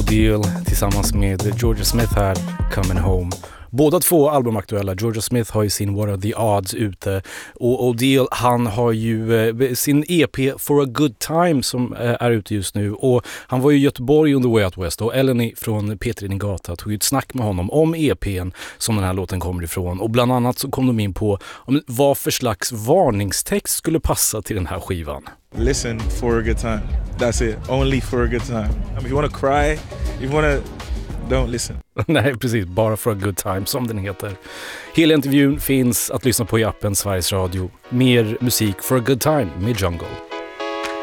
O'Deal tillsammans med Georgia Smith här, Coming Home. Båda två albumaktuella. Georgia Smith har ju sin What Are The Odds ute och O'Deal, han har ju sin EP For A Good Time som är ute just nu, och han var ju i Göteborg under Way Out West och Eleni från P3 Gata tog ju ett snack med honom om EP:n som den här låten kommer ifrån, och bland annat så kom de in på vad för slags varningstext skulle passa till den här skivan. Listen for a good time. That's it. Only for a good time. I mean, if you want to cry, if you want to, don't listen. Nej, precis. Bara for a good time, som den heter. Hela intervjun finns att lyssna på i appen Sveriges Radio. Mer musik for a good time med Jungle.